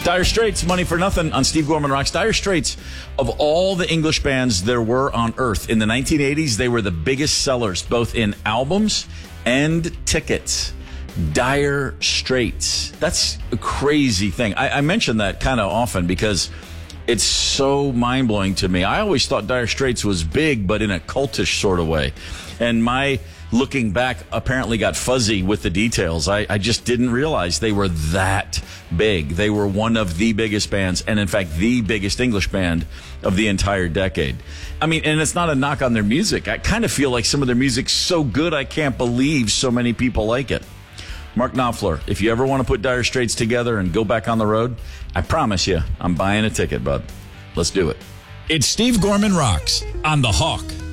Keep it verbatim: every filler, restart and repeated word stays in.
Dire Straits, Money for Nothing on Steve Gorman Rocks. Dire Straits, of all the English bands there were on Earth in the nineteen eighties, they were the biggest sellers, both in albums and tickets. Dire Straits. That's a crazy thing. I, I mention that kind of often because it's so mind-blowing to me. I always thought Dire Straits was big, but in a cultish sort of way. And my looking back apparently got fuzzy with the details. I, I just didn't realize they were that big. They were one of the biggest bands, and in fact, the biggest English band of the entire decade. I mean, and it's not a knock on their music. I kind of feel like some of their music's so good, I can't believe so many people like it. Mark Knopfler, if you ever want to put Dire Straits together and go back on the road, I promise you, I'm buying a ticket, bud. Let's do it. It's Steve Gorman Rocks on The Hawk.